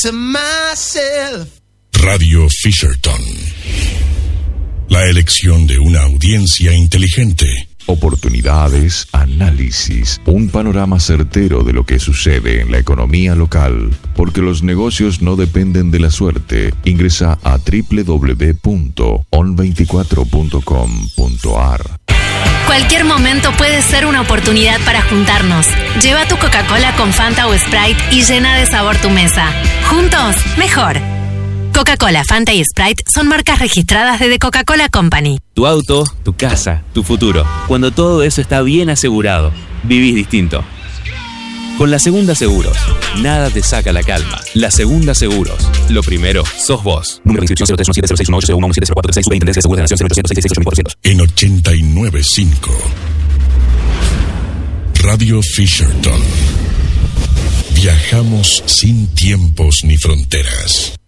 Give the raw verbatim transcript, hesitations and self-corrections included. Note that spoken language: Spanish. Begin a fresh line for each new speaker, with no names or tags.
to myself.
Radio Fisherton. La elección de una audiencia inteligente.
Oportunidades, análisis, un panorama certero de lo que sucede en la economía local, porque los negocios no dependen de la suerte. Ingresa a doble u doble u doble u punto on veinticuatro punto com punto a r.
Cualquier momento puede ser una oportunidad para juntarnos. Lleva tu Coca-Cola con Fanta o Sprite y llena de sabor tu mesa. Juntos, mejor. Coca-Cola, Fanta y Sprite son marcas registradas de The Coca-Cola Company.
Tu auto, tu casa, tu futuro. Cuando todo eso está bien asegurado, vivís distinto. Con La Segunda Seguros, nada te saca la calma. La Segunda Seguros. Lo primero, sos vos. Número de inscripción cero tres uno siete cero seis uno ocho cero uno uno siete cero cuatro tres seis. Superintendencia de Seguros de la Nación cero ochocientos sesenta y seis ocho mil cuatrocientos.
En ochenta y nueve punto cinco. Radio Fisherton. Viajamos sin tiempos ni fronteras.